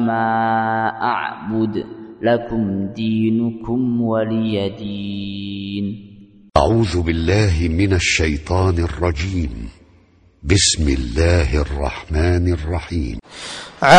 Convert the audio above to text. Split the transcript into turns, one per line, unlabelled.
ما أعبد لكم دينكم ولي دين.
أعوذ بالله من الشيطان الرجيم. بسم الله الرحمن الرحيم.